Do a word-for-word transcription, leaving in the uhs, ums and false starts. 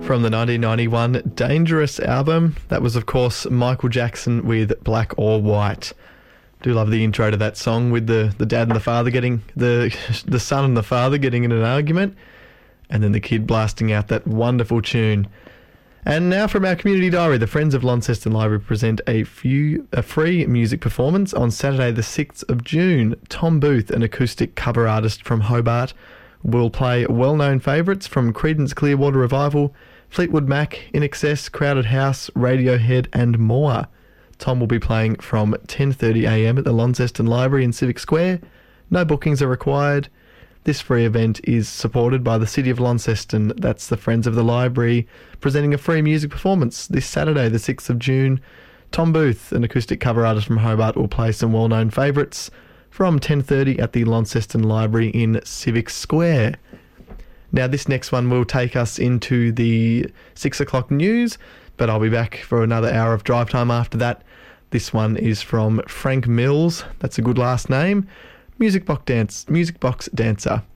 From the nineteen ninety-one Dangerous album. That was, of course, Michael Jackson with Black or White. Do love the intro to that song with the, the dad and the father getting, the the son and the father getting in an argument, and then the kid blasting out that wonderful tune. And now from our community diary, the Friends of Launceston Library present a few a free music performance on Saturday the sixth of June. Tom Booth, an acoustic cover artist from Hobart, will play well-known favourites from Creedence Clearwater Revival, Fleetwood Mac, I N X S, Crowded House, Radiohead and more. Tom will be playing from ten thirty a m at the Launceston Library in Civic Square. No bookings are required. This free event is supported by the City of Launceston. That's the Friends of the Library, presenting a free music performance this Saturday, the sixth of June. Tom Booth, an acoustic cover artist from Hobart, will play some well-known favourites from ten thirty at the Launceston Library in Civic Square. Now, this next one will take us into the six o'clock news, but I'll be back for another hour of drive time after that. This one is from Frank Mills. That's a good last name. Music Box Dance, Music Box Dancer.